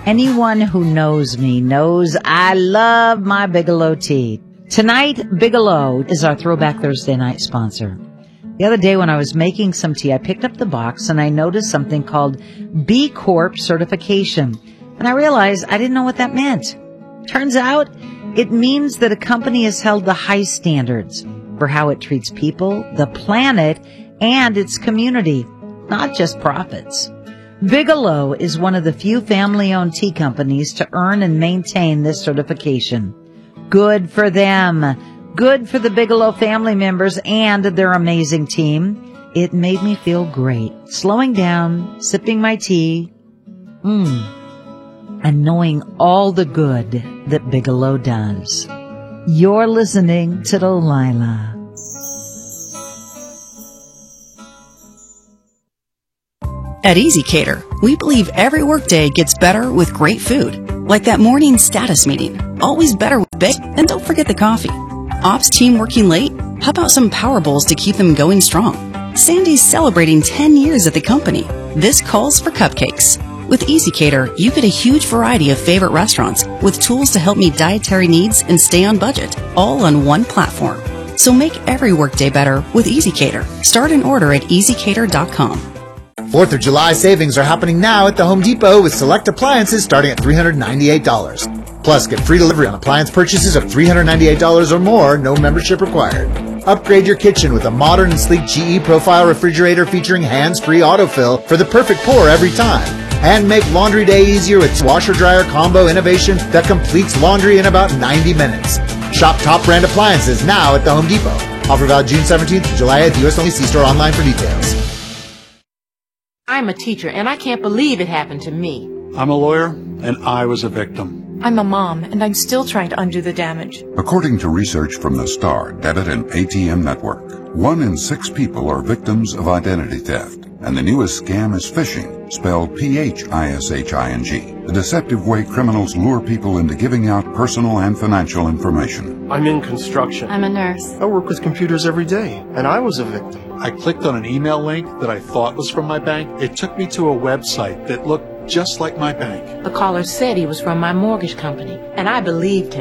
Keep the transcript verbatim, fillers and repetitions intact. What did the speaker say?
Anyone who knows me knows I love my Bigelow tea. Tonight, Bigelow is our Throwback Thursday night sponsor. The other day when I was making some tea, I picked up the box and I noticed something called B Corp certification. And I realized I didn't know what that meant. Turns out, it means that a company has held the high standards for how it treats people, the planet, and its community, not just profits. Bigelow is one of the few family-owned tea companies to earn and maintain this certification. Good for them. Good for the Bigelow family members and their amazing team. It made me feel great. Slowing down, sipping my tea, mmm, and knowing all the good that Bigelow does. You're listening to Delilah. At EasyCater, we believe every workday gets better with great food. Like that morning status meeting. Always better with bake, and don't forget the coffee. Ops team working late? How about some Power Bowls to keep them going strong? Sandy's celebrating ten years at the company. This calls for cupcakes. With EasyCater, you get a huge variety of favorite restaurants with tools to help meet dietary needs and stay on budget, all on one platform. So make every workday better with EasyCater. Start an order at easy cater dot com. Fourth of July savings are happening now at the Home Depot with select appliances starting at three hundred ninety-eight dollars. Plus, get free delivery on appliance purchases of three hundred ninety-eight dollars or more, no membership required. Upgrade your kitchen with a modern and sleek G E Profile refrigerator featuring hands-free autofill for the perfect pour every time. And make laundry day easier with washer-dryer combo innovation that completes laundry in about ninety minutes. Shop top brand appliances now at the Home Depot. Offer valid June seventeenth to July eighth. U S only. See store online for details. I'm a teacher, and I can't believe it happened to me. I'm a lawyer, and I was a victim. I'm a mom, and I'm still trying to undo the damage. According to research from the STAR Debit and A T M Network, one in six people are victims of identity theft. And the newest scam is phishing, spelled P H I S H I N G, the deceptive way criminals lure people into giving out personal and financial information. I'm in construction. I'm a nurse. I work with computers every day, and I was a victim. I clicked on an email link that I thought was from my bank. It took me to a website that looked just like my bank. The caller said he was from my mortgage company, and I believed him.